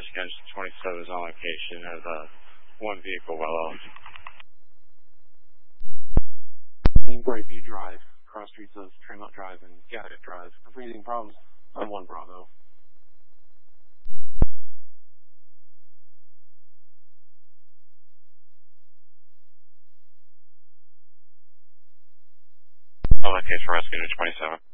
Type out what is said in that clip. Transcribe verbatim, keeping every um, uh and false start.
Rescue Engine twenty-seven is on location. Has uh, one vehicle well off. Team Brightview Drive, cross streets of Tremont Drive and Gavitt Drive. If we're having problems, on one Bravo. On location for Rescue Engine twenty-seven.